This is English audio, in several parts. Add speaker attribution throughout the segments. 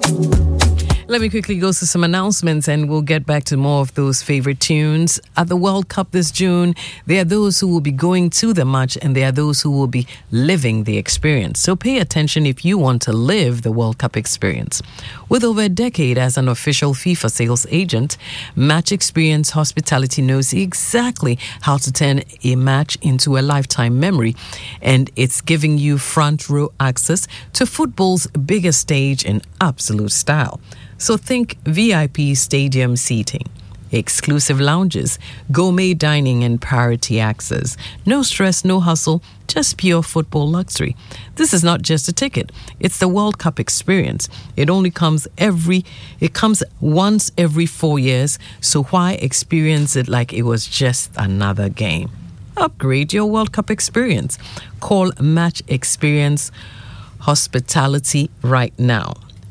Speaker 1: Let me quickly go through some announcements and we'll get back to more of those favorite tunes. At the World Cup this June, there are those who will be going to the match and there are those who will be living the experience. So pay attention if you want to live the World Cup experience. With over a decade as an official FIFA sales agent, Match Experience Hospitality knows exactly how to turn a match into a lifetime memory. And it's giving you front row access to football's biggest stage in absolute style. So think VIP stadium seating, exclusive lounges, gourmet dining and priority access. No stress, no hustle, just pure football luxury. This is not just a ticket. It's the World Cup experience. It comes once every 4 years, so why experience it like it was just another game? Upgrade your World Cup experience. Call Match Experience Hospitality right now.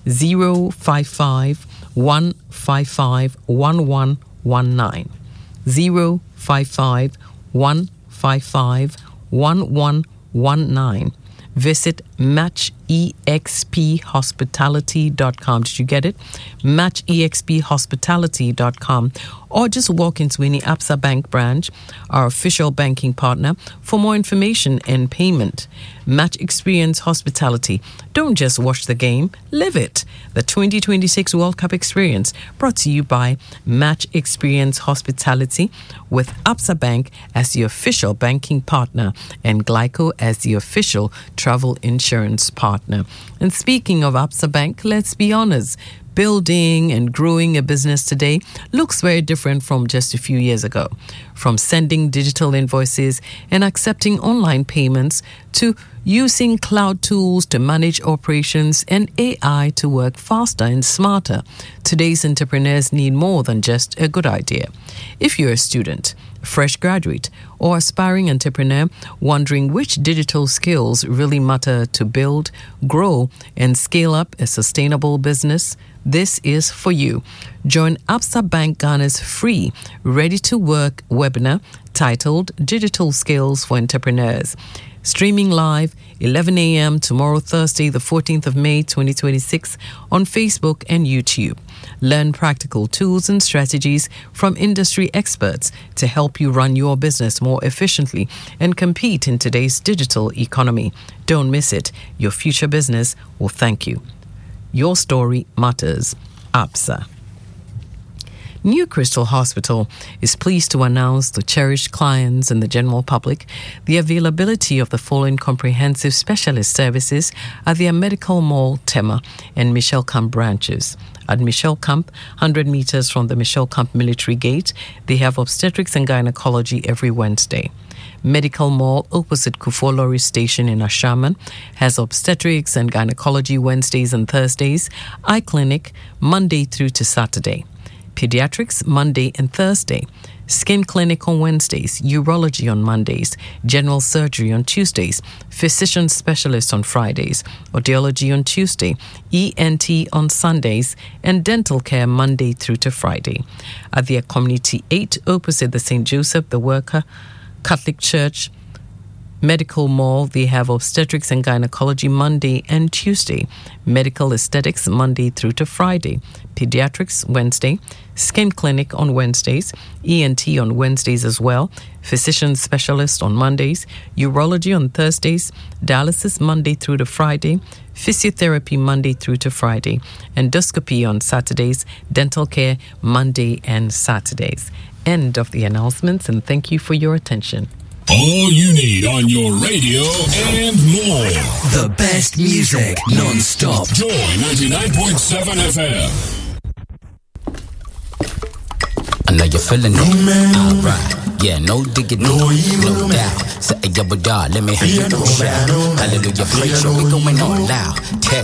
Speaker 1: 055 155 1119 055 155 1119. Visit matchexphospitality.com. Did you get it? matchexphospitality.com, or just walk into any Absa Bank branch, our official banking partner, for more information and payment. Match Experience Hospitality. Don't just watch the game, live it. The 2026 World Cup experience, brought to you by Match Experience Hospitality, with Absa Bank as the official banking partner and Glyco as the official travel insurance partner. And speaking of Absa Bank, let's be honest, building and growing a business today looks very different from just a few years ago. From sending digital invoices and accepting online payments to using cloud tools to manage operations and AI to work faster and smarter, today's entrepreneurs need more than just a good idea. If you're a student, fresh graduate, or aspiring entrepreneur wondering which digital skills really matter to build, grow, and scale up a sustainable business, this is for you. Join Absa Bank Ghana's free, ready-to-work webinar titled Digital Skills for Entrepreneurs. Streaming live 11 a.m. tomorrow, Thursday, the 14th of May, 2026, on Facebook and YouTube. Learn practical tools and strategies from industry experts to help you run your business more efficiently and compete in today's digital economy. Don't miss it. Your future business will thank you. Your story matters. Absa. New Crystal Hospital is pleased to announce to cherished clients and the general public the availability of the following comprehensive specialist services at their Medical Mall, Tema, and Michelle Camp branches. At Michelle Camp, 100 meters from the Michelle Camp Military Gate, they have obstetrics and gynecology every Wednesday. Medical Mall, opposite Kufuor Station in Ashaman, has obstetrics and gynecology Wednesdays and Thursdays, eye clinic Monday through to Saturday, pediatrics Monday and Thursday, skin clinic on Wednesdays, urology on Mondays, general surgery on Tuesdays, physician specialist on Fridays, audiology on Tuesday, ENT on Sundays, and dental care Monday through to Friday. At their Community 8, opposite the St. Joseph the Worker Catholic Church Medical Mall, they have obstetrics and gynecology Monday and Tuesday, medical aesthetics Monday through to Friday, pediatrics Wednesday, skin clinic on Wednesdays, ENT on Wednesdays as well, physician specialist on Mondays, urology on Thursdays, dialysis Monday through to Friday, physiotherapy Monday through to Friday, endoscopy on Saturdays, dental care Monday and Saturdays. End of the announcements, and thank you for your attention.
Speaker 2: All you need on your radio and more.
Speaker 3: The best music non-stop.
Speaker 2: Joy 99.7 FM.
Speaker 4: I know you're feeling it. Alright. Yeah, no diggity, no doubt. Say, yo, but let me hear you go shout. Hallelujah, praise you, we going on loud.